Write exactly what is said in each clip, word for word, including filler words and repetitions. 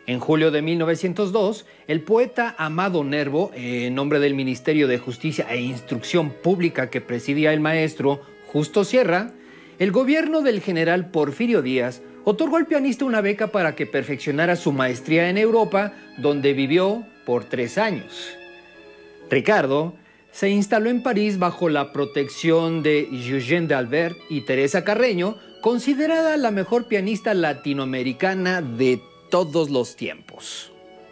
En julio de mil novecientos dos, el poeta Amado Nervo, en nombre del Ministerio de Justicia e Instrucción Pública que presidía el maestro Justo Sierra, el gobierno del general Porfirio Díaz otorgó al pianista una beca para que perfeccionara su maestría en Europa, donde vivió por tres años. Ricardo se instaló en París bajo la protección de Eugène d'Albert y Teresa Carreño, considerada la mejor pianista latinoamericana de todos los tiempos.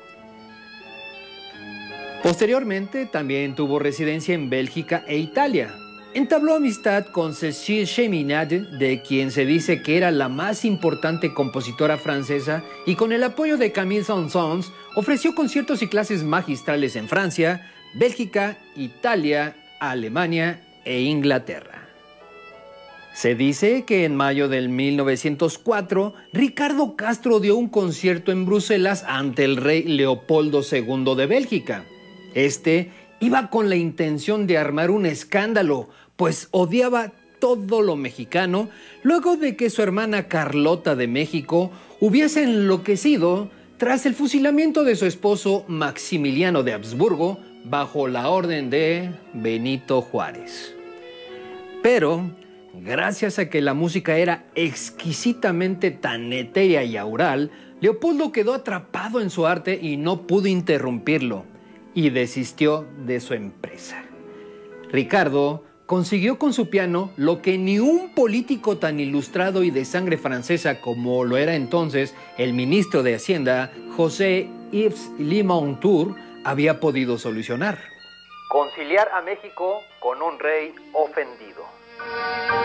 Posteriormente, también tuvo residencia en Bélgica e Italia. Entabló amistad con Cécile Cheminade, de quien se dice que era la más importante compositora francesa, y con el apoyo de Camille Saint-Saëns, ofreció conciertos y clases magistrales en Francia, Bélgica, Italia, Alemania e Inglaterra. Se dice que en mayo del mil novecientos cuatro, Ricardo Castro dio un concierto en Bruselas ante el rey Leopoldo segundo de Bélgica. Este iba con la intención de armar un escándalo, pues odiaba todo lo mexicano, luego de que su hermana Carlota de México hubiese enloquecido tras el fusilamiento de su esposo Maximiliano de Habsburgo bajo la orden de Benito Juárez. Pero gracias a que la música era exquisitamente tan etérea y aural, Leopoldo quedó atrapado en su arte y no pudo interrumpirlo, y desistió de su empresa. Ricardo consiguió con su piano lo que ni un político tan ilustrado y de sangre francesa como lo era entonces el ministro de Hacienda, José Yves Limontour, había podido solucionar: conciliar a México con un rey ofendido.